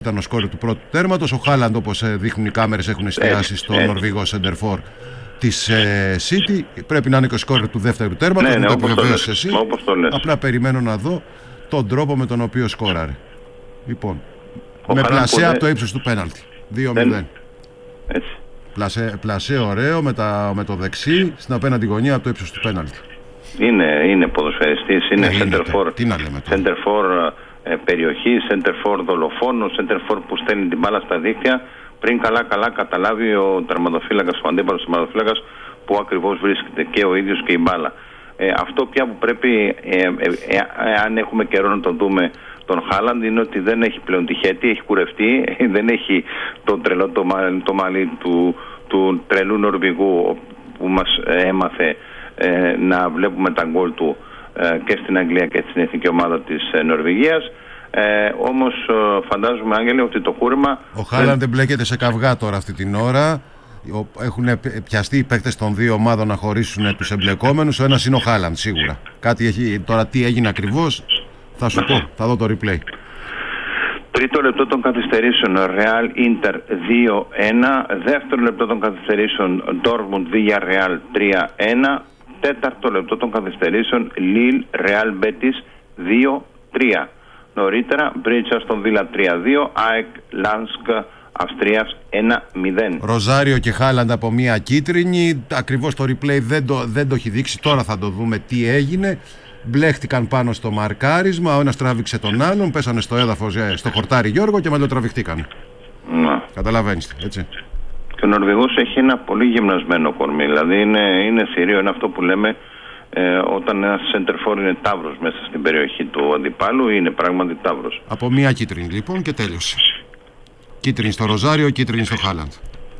ήταν ο σκόρερ του πρώτου τέρματος. Ο Χάλαντ, όπως δείχνουν οι κάμερες, έχουν εστιάσει στον Νορβηγό σεντερφόρ της City. Πρέπει να είναι και ο σκόρερ του δεύτερου τέρματος. Ναι, το επιβεβαίωσες εσύ. Όπως το λες. Απλά περιμένω να δω τον τρόπο με τον οποίο σκόραρε. Λοιπόν, ο με Χάλαντ πλασέ από το ύψος του πέναλτι. 2-0. Έτσι. Πλασέ ωραίο με το δεξί στην απέναντι γωνία από το ύψος του πέναλτι. Είναι ποδοσφαιριστής, είναι center-for. Τι να λέμε τώρα. Center-for περιοχή, center-for δολοφόνο, center-for που στέλνει την μπάλα στα δίκτυα, πριν καλά καταλάβει ο τερματοφύλακας, ο αντίπαλος τερματοφύλακας, που ακριβώς βρίσκεται και ο ίδιος και η μπάλα. Αυτό πια που πρέπει, αν έχουμε καιρό να τον δούμε τον Χάλαντ, είναι ότι δεν έχει πλέον τη χέτη, έχει κουρευτεί, δεν έχει το τρελό το μαλλί του τρελού Νορβηγού που μας έμαθε να βλέπουμε τα γκολ του και στην Αγγλία και στην εθνική ομάδα της Νορβηγίας. Όμως φαντάζομαι, Άγγελε, ότι το κούρεμα... Ο Χάλαντ δεν μπλέκεται σε καυγά τώρα αυτή την ώρα. Έχουν πιαστεί οι παίκτες των δύο ομάδων να χωρίσουν τους εμπλεκόμενους. Ο ένας είναι ο Χάλαντ, σίγουρα. Κάτι έχει, τώρα τι έγινε ακριβώς θα σου πω, θα δω το replay. Τρίτο λεπτό των καθυστερήσεων Real Inter 2-1. Δεύτερο λεπτό των καθυστερήσεων Dortmund Villarreal 3-1. Τέταρτο λεπτό των καθυστερήσεων Lille Real Betis 2-3. Νωρίτερα Bridge Aston Villa 3-2. ΑΕΚ Lansk Αυστρίας 1-0. Ροζάριο και Χάλαντ από μία κίτρινη. Ακριβώς το replay δεν το έχει δείξει. Τώρα θα το δούμε τι έγινε. Μπλέχτηκαν πάνω στο μαρκάρισμα. Ο ένας τράβηξε τον άλλον. Πέσανε στο έδαφος, στο χορτάρι Γιώργο, και μαλλιοτραβηχτήκαν. Καταλαβαίνεις, έτσι. Και ο Νορβηγός έχει ένα πολύ γυμνασμένο κορμί. Δηλαδή είναι θηρίο, είναι αυτό που λέμε όταν ένας center-for είναι ταύρος μέσα στην περιοχή του αντιπάλου. Είναι πράγματι ταύρος. Από μία κίτρινη λοιπόν και τέλειωσε. Κίτρινη στο Ροζάριο, κίτρινη στο Χάλαντ.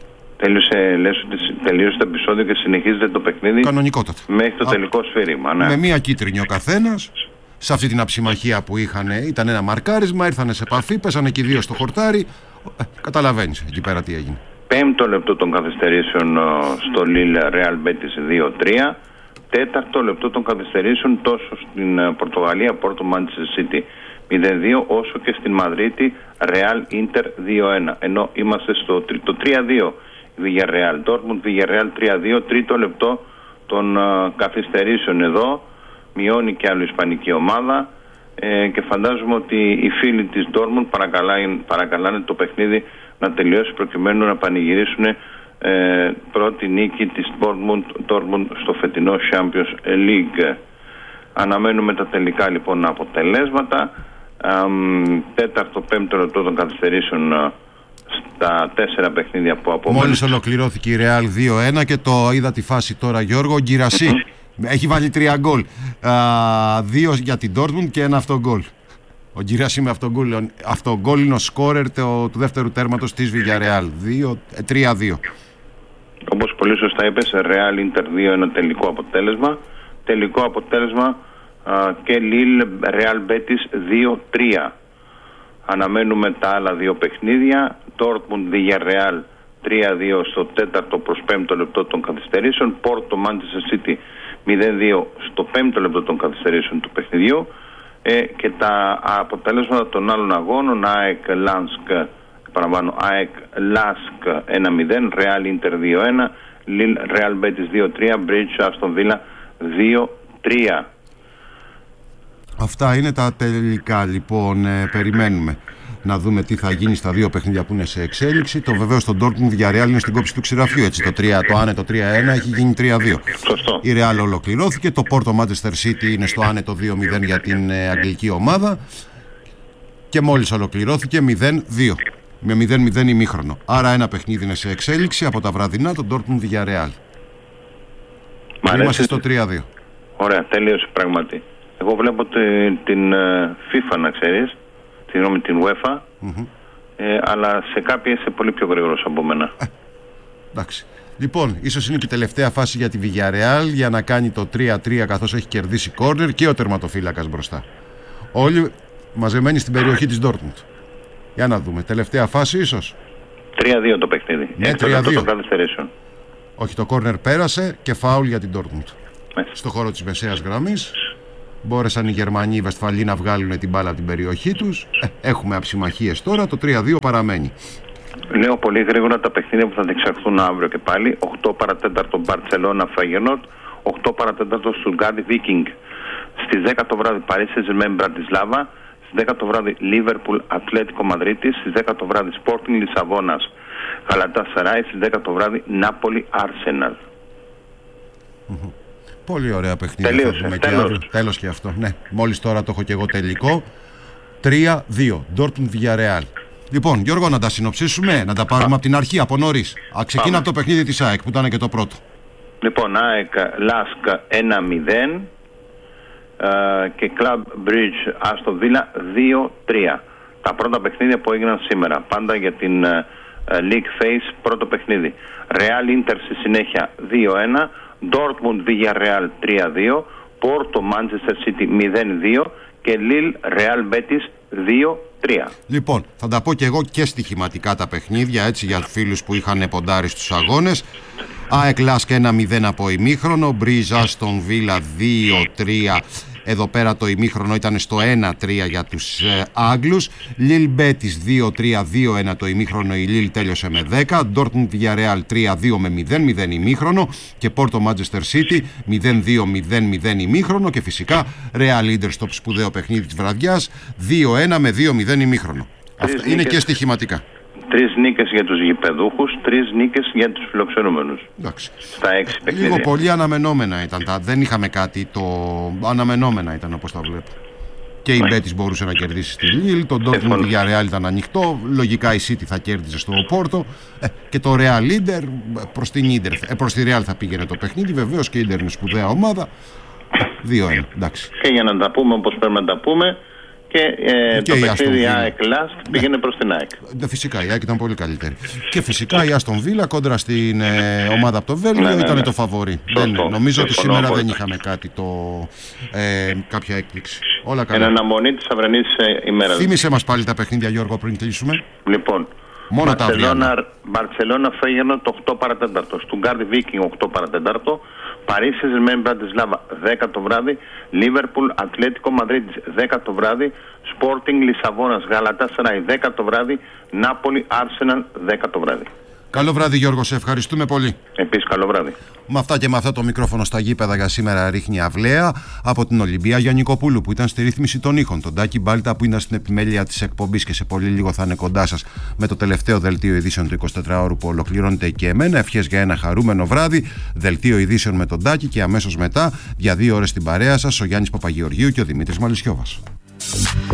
Τελείωσε το επεισόδιο και συνεχίζεται το παιχνίδι. Κανονικότατα. Μέχρι το τελικό σφύριγμα. Ναι. Με μία κίτρινη ο καθένας. Σε αυτή την αψημαχία που είχαν, ήταν ένα μαρκάρισμα, ήρθανε σε επαφή, πέσανε και οι δύο στο χορτάρι. Καταλαβαίνεις εκεί πέρα τι έγινε. Πέμπτο λεπτό των καθυστερήσεων στο Lille Real Betis 2-3. Τέταρτο λεπτό των καθυστερήσεων τόσο στην Πορτογαλία, Πόρτο Manchester City 0-2, όσο και στην Μαδρίτη Real Inter 2-1. Ενώ είμαστε στο 3-2. Villarreal Dortmund Villarreal 3-2. Τρίτο λεπτό των καθυστερήσεων εδώ. Μειώνει και άλλο η ισπανική ομάδα και φαντάζομαι ότι οι φίλοι της Dortmund παρακαλάνε το παιχνίδι να τελειώσει προκειμένου να πανηγυρίσουν πρώτη νίκη της Dortmund στο φετινό Champions League. Αναμένουμε τα τελικά λοιπόν αποτελέσματα. Τέταρτο, πέμπτο λεπτό των καθυστερήσεων στα 4 παιχνίδια που απόμένουν. Μόλις ολοκληρώθηκε η Real 2-1 και το είδα τη φάση τώρα, Γιώργο. Ο Γκυρασί έχει βάλει 3 γκολ. 2 για την Dortmund και 1 αυτογκολ. Ο Γκυρασί με αυτογκολ είναι ο σκόρερ του δεύτερου τέρματος της Villarreal. 3-2. Όπως πολύ σωστά είπες, Real Inter 2-1 τελικό αποτέλεσμα. Τελικό αποτέλεσμα και Lille Real Betis 2-3. Αναμένουμε τα άλλα δύο παιχνίδια. Dortmund Villarreal 3-2 στο 4ο προς 5ο λεπτό των καθυστερήσεων. Porto Manchester City 0-2 στο 5ο λεπτό των καθυστερήσεων του παιχνιδιού. Και τα αποτέλεσματα των άλλων αγώνων: ΑΕΚ Lansk, παραλαμβάνω, ΑΕΚ Lask 1-0, Real Inter 2-1, Lille Real Betis 2-3, Bridge Aston Villa 2-3. Αυτά είναι τα τελικά λοιπόν. Περιμένουμε να δούμε τι θα γίνει στα δύο παιχνίδια που είναι σε εξέλιξη. Το βεβαίως το Dortmund Villarreal είναι στην κόψη του ξηραφιού. Έτσι, το άνετο 3-1 έχει γίνει 3-2. Σωστό. Η Real ολοκληρώθηκε. Το Porto Manchester City είναι στο άνετο 2-0 για την αγγλική ομάδα. Και μόλις ολοκληρώθηκε 0-2. Με 0-0 ημίχρονο. Άρα ένα παιχνίδι είναι σε εξέλιξη από τα βραδινά, το Dortmund Villarreal. Είμαστε στο 3-2. Ωραία, τέλειωσε πράγματι. Εγώ βλέπω την FIFA, να ξέρεις, την UEFA, αλλά σε κάποιες είσαι πολύ πιο γρήγορος από μένα. Εντάξει. Λοιπόν, ίσως είναι και η τελευταία φάση για τη Villarreal για να κάνει το 3-3, καθώς έχει κερδίσει κόρνερ και ο τερματοφύλακας μπροστά. Όλοι μαζεμένοι στην περιοχή της Dortmund. Για να δούμε. Τελευταία φάση ίσως. 3-2 το παιχνίδι. Ναι, 3-2. Όχι, το κόρνερ πέρασε και φάουλ για την Dortmund. Στο χώρο της μεσαίας γραμμής. Μπόρεσαν οι Γερμανοί, οι Βεσφαλοί να βγάλουν την μπάλα από την περιοχή τους. Έχουμε αψιμαχίες τώρα, το 3-2 παραμένει. Λέω πολύ γρήγορα τα παιχνίδια που θα διεξαχθούν αύριο και πάλι. 8 παρατέταρτο Μπαρτσελώνα Φέγενορντ, 8 παρατέταρτο Στουτγκάρδι Βίκινγκ. Στις 10 το βράδυ Παρίσι Σεν-Ζερμέν Μπρατισλάβα. Στις 10 το βράδυ Λίβερπουλ Ατλέτικο Μαδρίτης. Στις 10 το βράδυ Sporting Λισαβόνας Γαλατασαράι. Στις 10 το βράδυ Νάπολη Άρσεναλ. Πολύ ωραία παιχνίδια. Τελείωσε. Τέλος και αυτό. Ναι, μόλις τώρα το έχω και εγώ τελικό. 3-2. Ντόρτμουντ Βιγιαρεάλ. Λοιπόν, Γιώργο, να τα συνοψίσουμε, να τα πάρουμε από την αρχή, από νωρίς. Ξεκινά από το παιχνίδι της ΑΕΚ που ήταν και το πρώτο. Λοιπόν, ΑΕΚ Λάσκ 1-0 και Club Bridge Άστον Βίλα 2-3. Τα πρώτα παιχνίδια που έγιναν σήμερα. Πάντα για την League Phase πρώτο παιχνίδι. Real Inter στη συνέχεια 2-1. Dortmund Villarreal 3-2. Porto Manchester City 0-2 και Lille Real Betis 2-3. Λοιπόν, θα τα πω και εγώ και στοιχηματικά τα παιχνίδια, έτσι, για φίλους που είχαν ποντάρει στους αγώνες. ΑΕΚ Λάσκ 1-0 από ημίχρονο, Μπριζ Άστον Βίλα 2-3. Εδώ πέρα το ημίχρονο ήταν στο 1-3 για τους Άγγλους. Λιλ Μπέτις 2-3, 2-1 το ημίχρονο, η Λιλ τέλειωσε με 10. Ντόρτμουντ Βιγιαρεάλ 3-2 με 0-0 ημίχρονο. Και Πόρτο Μάντζεστερ Σίτι 0-2-0-0 ημίχρονο. Και φυσικά Ρεάλ Ίντερ στο σπουδαίο παιχνίδι της βραδιάς 2-1 με 2-0 ημίχρονο. Αυτά είναι και στοιχηματικά. 3 νίκες για τους γηπεδούχους, 3 νίκες για τους φιλοξενούμενους. Εντάξει. Στα 6 παιχνίδια. Λίγο πολύ αναμενόμενα ήταν. Δεν είχαμε κάτι το. Αναμενόμενα ήταν όπως τα βλέπω. Και η Μπέτις μπορούσε να κερδίσει στη Λίλ. Το Ντόρτμουντ Villarreal ήταν ανοιχτό. Λογικά η City θα κέρδιζε στο Πόρτο. Και το Real Ίντερ προς την Ίντερ. Προς τη Real θα πήγαινε το παιχνίδι. Βεβαίως και η Ίντερ είναι σπουδαία ομάδα. 2-1. Εντάξει. Και για να τα πούμε όπως πρέπει να τα πούμε. Και το παιχνίδι ΑΕΚ Λάσκ πήγαινε προς την ΑΕΚ. Φυσικά η ΑΕΚ ήταν πολύ καλύτερη. Και φυσικά η Άστον Βίλα κόντρα στην ομάδα από το Βέλγιο ήταν το φαβορί. Νομίζω ότι σήμερα δεν είχαμε κάτι κάποια έκπληξη. Όλα καλά. Εν αναμονή της αυριανής ημέρας. Θύμισε μας πάλι τα παιχνίδια, Γιώργο, πριν κλείσουμε. Λοιπόν, μόνο τα αυριανά. Μπαρτσελώνα Φέγενορντ το 8 παρατέταρτο. Στουτγκάρδι Βίκινγκ 8 παρατέταρτο. Παρίσι Σεν-Ζερμέν Μπρατισλάβα 10 το βράδυ. Λίβερπουλ Ατλέτικο Μαδρίτης 10 το βράδυ. Sporting Λισαβόνας Γαλατασαράι 10 το βράδυ. Νάπολη Άρσεναλ 10 το βράδυ. Καλό βράδυ, Γιώργο, σε ευχαριστούμε πολύ. Επίσης, καλό βράδυ. Με αυτά και με αυτό το μικρόφωνο στα γήπεδα για σήμερα ρίχνει αυλαία από την Ολυμπία Γιαννικοπούλου που ήταν στη ρύθμιση των ήχων, τον Τάκη Μπάλτα που ήταν στην επιμέλεια της εκπομπής και σε πολύ λίγο θα είναι κοντά σας με το τελευταίο δελτίο ειδήσεων του 24ωρου που ολοκληρώνεται και εμένα. Ευχές για ένα χαρούμενο βράδυ, δελτίο ειδήσεων με τον Τάκη και αμέσως μετά για 2 ώρες στην παρέα σας ο Γιάννης Παπαγεωργίου και ο Δημήτρης Μαλισιώβας.